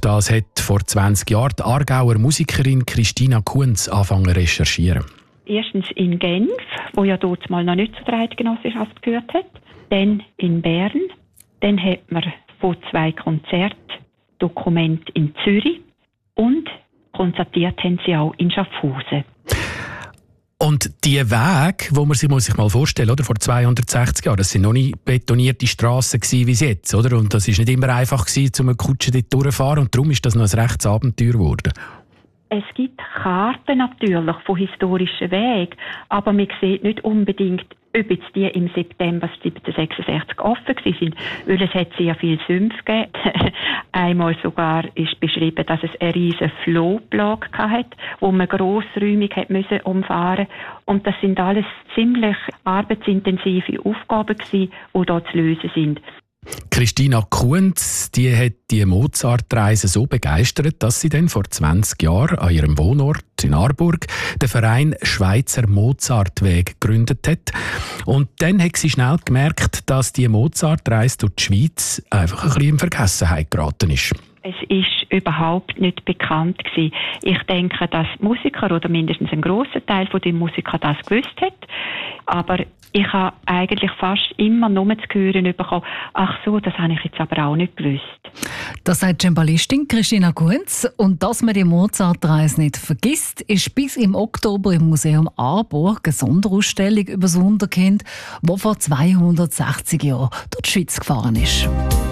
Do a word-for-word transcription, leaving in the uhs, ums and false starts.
Das hat vor zwanzig Jahren die Aargauer Musikerin Christina Kunz angefangen zu recherchieren. Erstens in Genf, wo ja dort mal noch nicht zu der Eidgenossenschaft gehört hat. Dann in Bern. Dann hat man von zwei Konzertdokumenten in Zürich. Und konstatiert haben sie auch in Schaffhausen. Und die Wege, wo man sich, muss sich mal vorstellen, oder, vor zweihundertsechzig Jahren, das sind noch nicht betonierte Strassen gewesen wie jetzt, oder? Und das ist nicht immer einfach gewesen, um eine Kutsche dort durchzufahren. Und darum ist das noch ein rechtes Abenteuer geworden. Es gibt Karten natürlich von historischen Wegen, aber man sieht nicht unbedingt, ob jetzt die im September siebzehnhundertsechsundsechzig offen waren, weil es hat sehr viel Sümpfe gegeben. Einmal sogar ist beschrieben, dass es eine riesige Flohplage hatte, wo man grossräumig hat müssen umfahren. Und das sind alles ziemlich arbeitsintensive Aufgaben gewesen, die da zu lösen sind. Christina Kunz, die hat die Mozart-Reise so begeistert, dass sie dann vor zwanzig Jahren an ihrem Wohnort in Aarburg den Verein Schweizer Mozartweg gegründet hat. Und dann hat sie schnell gemerkt, dass die Mozart-Reise durch die Schweiz einfach ein bisschen in Vergessenheit geraten ist. Es ist überhaupt nicht bekannt gewesen. Ich denke, dass Musiker oder mindestens ein grosser Teil von den Musikern das gewusst hat. Aber ich habe eigentlich fast immer nur zu hören bekommen, ach so, das habe ich jetzt aber auch nicht gewusst. Das sagt die Cembalistin Christina Kunz. Und dass man die Mozart-Reise nicht vergisst, ist bis im Oktober im Museum Aarburg eine Sonderausstellung über das Wunderkind, das vor zweihundertsechzig Jahren durch die Schweiz gefahren ist.